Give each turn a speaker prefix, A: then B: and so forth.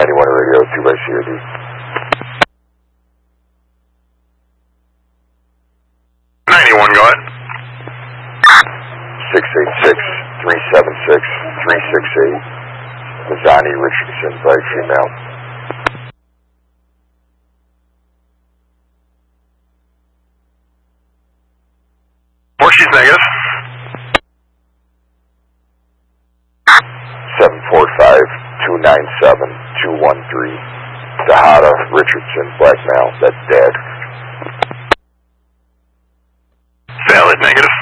A: Radio, 2 by CRD.
B: 91, go ahead.
A: 686-376-368. Mazzani Richardson, black female.
B: Or she's negative.
A: 745-297-213. Tejada Richardson, black male. That's dead.
B: Valid negative.